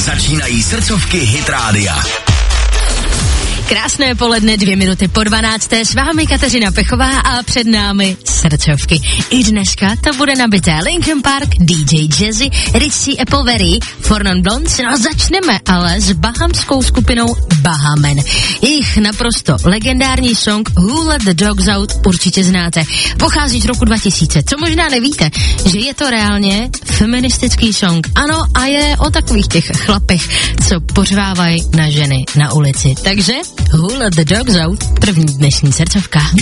Začínají srdcovky Hit Rádia. Krásné poledne, 2:02. S vámi Kateřina Pechová a před námi srdcovky. I dneska to bude nabité Linkin Park, DJ Jazzy, Ritchie Appleberry, Four Non Blondes. No a začneme ale s bahamskou skupinou Bahamen. Jejich naprosto legendární song Who Let the Dogs Out určitě znáte. Pochází z roku 2000. Co možná nevíte, že je to reálně feministický song. Ano, a je o takových těch chlapech, co pořvávají na ženy na ulici. Takže Who Let the Dogs Out, první dnešní srdcovka.